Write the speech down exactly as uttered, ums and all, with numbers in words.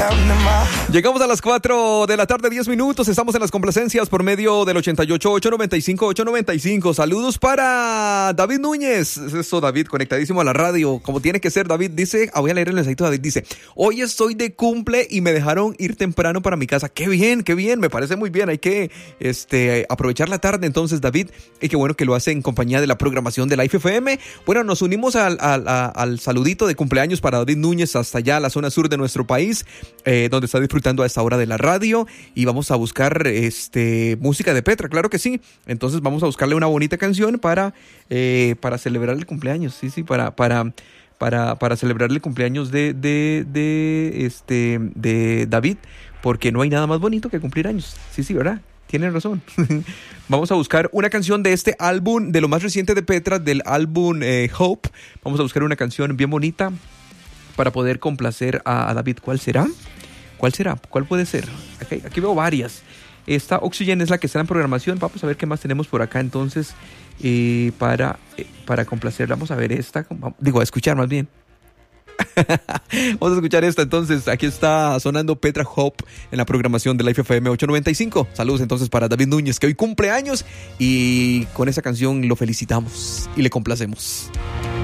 Llegamos a las cuatro de la tarde, diez minutos. Estamos en las complacencias por medio del ochenta y ocho, ochocientos noventa y cinco, ochocientos noventa y cinco. Saludos para David Núñez. Eso, David, conectadísimo a la radio, como tiene que ser. David dice, ah, voy a leer el mensajito. David dice, hoy estoy de cumple y me dejaron ir temprano para mi casa. Qué bien, qué bien, me parece muy bien. Hay que este, aprovechar la tarde entonces, David. Y qué bueno que lo hace en compañía de la programación de Life F M. Bueno, nos unimos al, al, al saludito de cumpleaños para David Núñez hasta allá, la zona sur de nuestro país, eh, donde está disfrutando a esta hora de la radio, y vamos a buscar este música de Petra, claro que sí. Entonces vamos a buscarle una bonita canción para, eh, para celebrar el cumpleaños, sí, sí, para, para, para, para celebrar el cumpleaños de, de, de, este, de David, porque no hay nada más bonito que cumplir años, sí, sí, ¿verdad? Tienen razón. Vamos a buscar una canción de este álbum, de lo más reciente de Petra, del álbum eh, Hope. Vamos a buscar una canción bien bonita para poder complacer a, a David. ¿Cuál será? ¿Cuál será? ¿Cuál puede ser? Aquí, aquí veo varias. Esta Oxygen es la que está en programación. Vamos a ver qué más tenemos por acá entonces eh, para, eh, para complacer. Vamos a ver esta. Digo, a escuchar más bien. Vamos a escuchar esta entonces. Aquí está sonando Petra Hope en la programación de Life F M ochocientos noventa y cinco. Saludos entonces para David Núñez, que hoy cumple años, y con esa canción lo felicitamos y le complacemos.